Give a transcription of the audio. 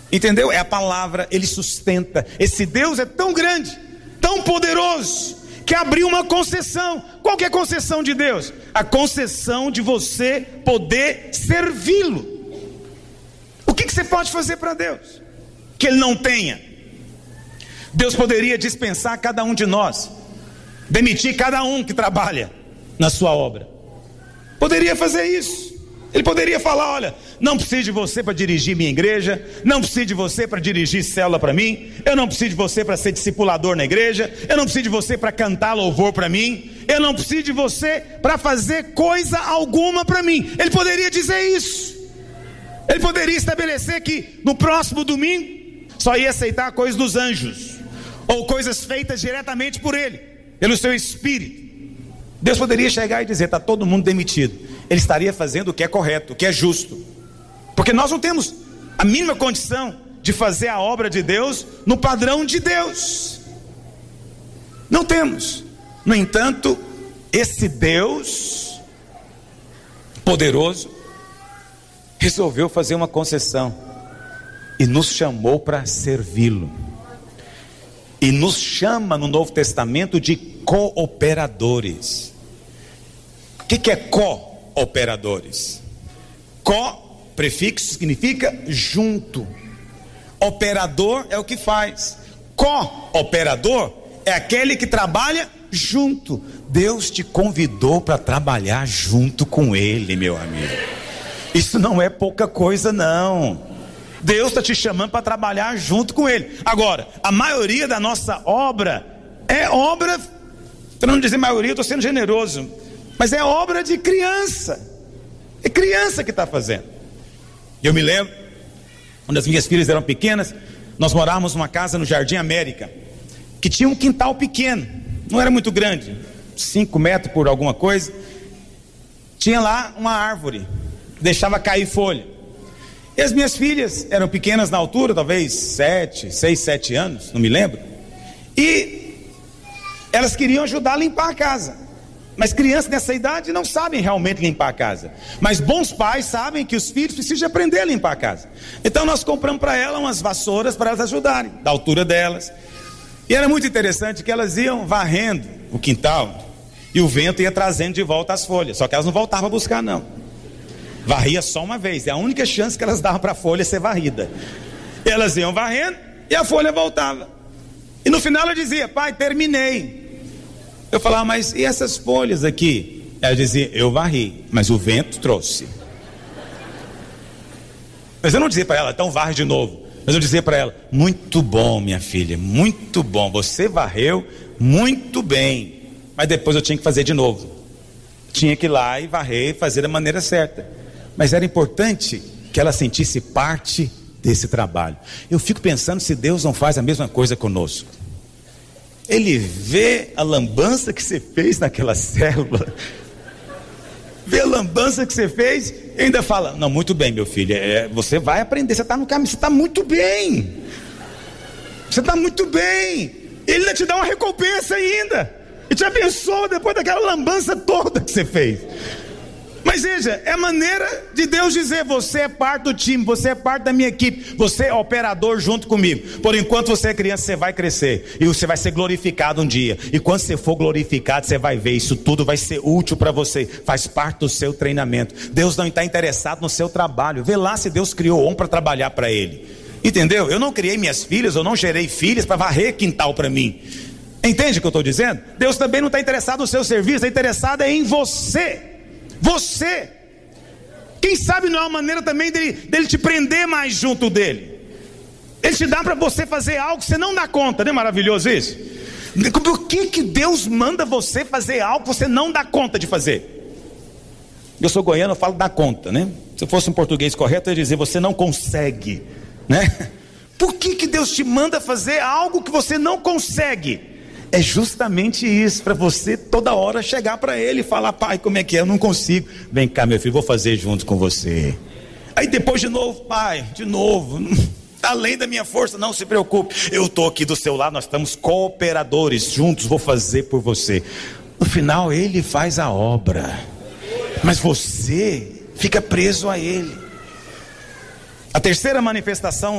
Entendeu? É a palavra, ele sustenta. Esse Deus é tão grande, tão poderoso, que abriu uma concessão. Qual que é a concessão de Deus? A concessão de você poder servi-lo. O que você pode fazer para Deus que ele não tenha? Deus poderia dispensar cada um de nós, demitir cada um que trabalha na sua obra. Poderia fazer isso. Ele poderia falar: olha, não preciso de você para dirigir minha igreja, não preciso de você para dirigir célula para mim, eu não preciso de você para ser discipulador na igreja, eu não preciso de você para cantar louvor para mim, eu não preciso de você para fazer coisa alguma para mim. Ele poderia dizer isso. Ele poderia estabelecer que no próximo domingo só ia aceitar coisas dos anjos, ou coisas feitas diretamente por ele, pelo seu espírito. Deus poderia chegar e dizer: está todo mundo demitido. Ele estaria fazendo o que é correto, o que é justo, porque nós não temos a mínima condição de fazer a obra de Deus no padrão de Deus. Não temos. No entanto, esse Deus poderoso resolveu fazer uma concessão e nos chamou para servi-lo. E nos chama no Novo Testamento de cooperadores. O que é cooperadores? Co, prefixo, significa junto. Operador é o que faz. Cooperador é aquele que trabalha junto. Deus te convidou para trabalhar junto com Ele, meu amigo. Isso não é pouca coisa, não. Deus está te chamando para trabalhar junto com Ele. Agora, a maioria da nossa obra é obra, para não dizer maioria, eu estou sendo generoso, mas é obra de criança. É criança que está fazendo. Eu me lembro, quando as minhas filhas eram pequenas, nós morávamos numa casa no Jardim América, que tinha um quintal pequeno, não era muito grande, 5 metros por alguma coisa. Tinha lá uma árvore, deixava cair folha. E as minhas filhas eram pequenas na altura, talvez 6, 7 anos, não me lembro. E elas queriam ajudar a limpar a casa. Mas crianças nessa idade não sabem realmente limpar a casa. Mas bons pais sabem que os filhos precisam aprender a limpar a casa. Então nós compramos para elas umas vassouras para elas ajudarem, da altura delas. E era muito interessante que elas iam varrendo o quintal e o vento ia trazendo de volta as folhas. Só que elas não voltavam a buscar, não. Varria só uma vez, é a única chance que elas davam para a folha ser varrida. Elas iam varrendo e a folha voltava. E no final ela dizia: pai, terminei. Eu falava: mas e essas folhas aqui? Ela dizia: eu varri, mas o vento trouxe. Mas eu não dizia para ela: então varre de novo. Mas eu dizia para ela: muito bom, minha filha, muito bom, você varreu muito bem. Mas depois eu tinha que fazer de novo. Tinha que ir lá e varrer e fazer da maneira certa. Mas era importante que ela sentisse parte desse trabalho. Eu fico pensando se Deus não faz a mesma coisa conosco. Ele vê a lambança que você fez naquela célula, vê a lambança que você fez e ainda fala: não, muito bem, meu filho, você vai aprender, você está no caminho, você está muito bem. Você está muito bem. Ele ainda te dá uma recompensa ainda. E te abençoa depois daquela lambança toda que você fez. Mas veja, é a maneira de Deus dizer: você é parte do time, você é parte da minha equipe, você é operador junto comigo. Por enquanto você é criança, você vai crescer e você vai ser glorificado um dia. E quando você for glorificado, você vai ver, isso tudo vai ser útil para você, faz parte do seu treinamento. Deus não está interessado no seu trabalho. Vê lá se Deus criou homem para trabalhar para Ele. Entendeu? Eu não criei minhas filhas, eu não gerei filhas para varrer quintal para mim. Entende o que eu estou dizendo? Deus também não está interessado no seu serviço, está interessado em você. Você. Quem sabe não é uma maneira também dele te prender mais junto dele. Ele te dá para você fazer algo que você não dá conta. Não é maravilhoso isso? Por que Deus manda você fazer algo que você não dá conta de fazer? Eu sou goiano, eu falo dá conta, né? Se eu fosse um português correto, eu ia dizer: você não consegue, né? Por que Deus te manda fazer algo que você não consegue? É justamente isso, para você toda hora chegar para Ele e falar: pai, como é que é? Eu não consigo. Vem cá, meu filho, vou fazer junto com você. Aí depois de novo: pai, de novo, além da minha força, não se preocupe, eu estou aqui do seu lado, nós estamos cooperadores, juntos vou fazer por você. No final Ele faz a obra, mas você fica preso a Ele. A terceira manifestação